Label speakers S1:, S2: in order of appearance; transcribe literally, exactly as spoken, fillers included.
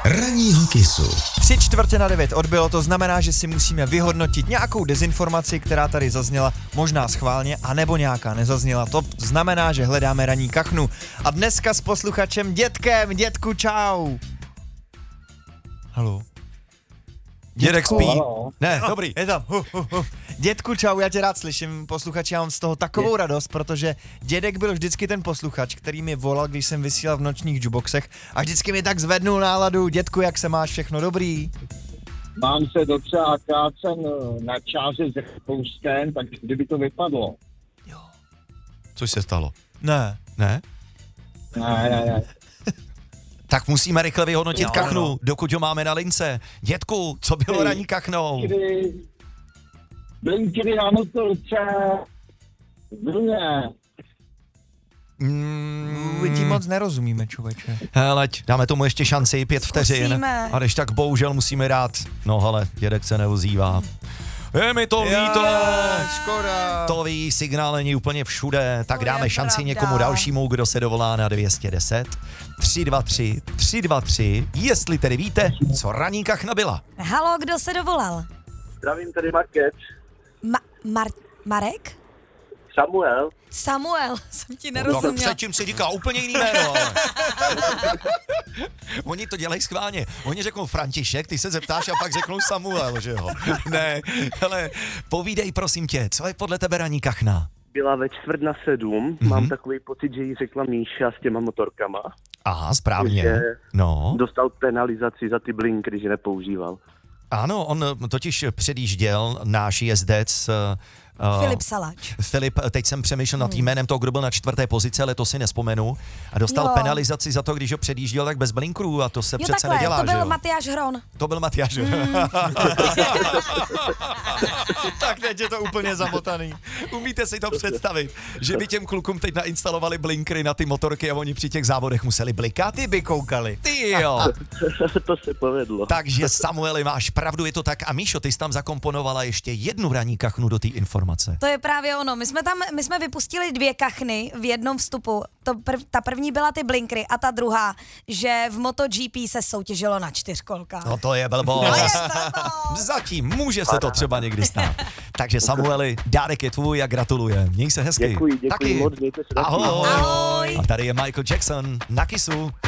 S1: Ranního kysu.
S2: Tři čtvrtě na devět odbylo, to znamená, že si musíme vyhodnotit nějakou dezinformaci, která tady zazněla, možná schválně, anebo nějaká nezazněla. To znamená, že hledáme ranní kachnu. A dneska s posluchačem Dětkem. Dětku, čau. Haló.
S3: Dědek spí.
S4: Halo.
S3: Ne,
S2: No,
S3: dobrý.
S2: je tam. Hu, hu, hu. Dětku, čau, já tě rád slyším, posluchači, já mám z toho takovou radost, protože Dědek byl vždycky ten posluchač, který mi volal, když jsem vysílal v nočních jukeboxech a vždycky mi tak zvednul náladu. Dětku, jak se máš, všechno dobrý?
S4: Mám se docela akorát jsem na čáře s Rakouskem, tak kdyby to vypadlo.
S3: Což se stalo?
S2: Ne.
S3: Ne?
S4: Ne, ne, ne.
S3: Tak musíme rychle vyhodnotit
S2: Jo,
S3: kachnu,
S2: no.
S3: dokud ho máme na lince. Dědku, co bylo
S4: Ty.
S3: ranní kachnou?
S4: Kdy blinky na motorce, vlně.
S2: Mm, my ti moc nerozumíme, člověče.
S3: Hele, dáme tomu ještě šanci, pět vteřin.
S5: Zkusíme.
S3: A když tak bohužel musíme dát. No hele, dědek se neozývá. Je mi to líto.
S2: škoda.
S3: To ví, signál není úplně všude, tak
S5: To
S3: dáme
S5: je
S3: šanci
S5: pravda.
S3: někomu dalšímu, kdo se dovolá na dvě stě deset. tři dva tři, tři dva tři, jestli tedy víte, co ranní kachna byla.
S5: Halo, kdo se dovolal?
S4: Zdravím tady Market.
S5: Ma- Mar- Marek?
S4: Samuel.
S5: Samuel, jsem ti
S3: Tak
S5: nerozuměl.
S3: předtím si říká úplně jiný jméno. Ale. Oni to dělají schválně. Oni řeknou František, ty se zeptáš a pak řeknou Samuel, že jo? Ne, hele, povídej prosím tě, co je podle tebe ranní kachna?
S6: Byla ve čtvrt na sedm, mm-hmm. Mám takový pocit, že jí řekla Míša s těma motorkama.
S3: Aha, správně.
S6: Že
S3: No,
S6: Dostal penalizaci za ty blinkry, že nepoužíval.
S3: ano, on totiž předjížděl náš jezdec uh,
S5: Filip Salač.
S3: Filip, teď jsem přemýšlel nad tím jménem toho, kdo byl na čtvrté pozici, ale to si nespomenu. A dostal
S5: Jo.
S3: penalizaci za to, když ho předjížděl tak bez blinkrů a to se
S5: Jo,
S3: přece
S5: takhle,
S3: nedělá,
S5: to
S3: že
S5: byl
S3: jo?
S5: Matyáš Hron.
S3: To byl Matyáš. Mm.
S2: Tak teď je to úplně zamotaný.
S3: Umíte si to představit, že by těm klukům teď nainstalovali blinkry na ty motorky a oni při těch závodech museli blikat?
S2: Ty by koukali.
S3: Ty jo.
S6: To se povedlo.
S3: Takže Samueli, máš pravdu, je to tak. A Míšo, ty jsi tam zakomponovala ještě jednu ranní kachnu do té informace.
S5: To je právě ono. My jsme tam, my jsme vypustili dvě kachny v jednom vstupu. To prv, ta první byla ty blinkry a ta druhá, že v MotoGP se soutěžilo na čtyřkolkách.
S3: No to je
S5: To je
S3: blbost.
S5: to.
S3: Zatím může se to třeba někdy stát. Takže Samueli, dárek je tvůj a gratuluje. Měj se hezky.
S6: Děkuji, děkuji
S3: Taky.
S6: moc, mějte se taky.
S3: Ahoj.
S5: Ahoj.
S3: A tady je Michael Jackson na Kissu.